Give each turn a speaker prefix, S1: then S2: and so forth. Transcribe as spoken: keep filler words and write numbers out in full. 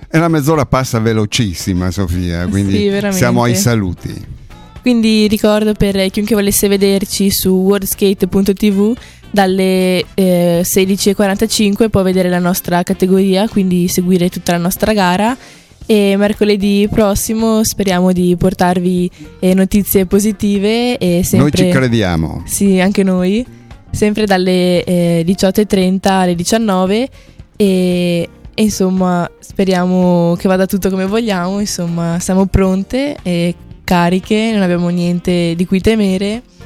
S1: E la mezz'ora passa velocissima, Sofia, quindi
S2: sì, veramente.
S1: Siamo ai saluti.
S2: Quindi ricordo per chiunque volesse vederci su worldskate punto tv dalle eh, sedici e quarantacinque può vedere la nostra categoria, quindi seguire tutta la nostra gara, e mercoledì prossimo speriamo di portarvi eh, notizie positive e sempre,
S1: noi ci crediamo.
S2: Sì, anche noi, sempre dalle eh, diciotto e trenta alle diciannove e, e insomma speriamo che vada tutto come vogliamo, insomma siamo pronte e cariche, non abbiamo niente di cui temere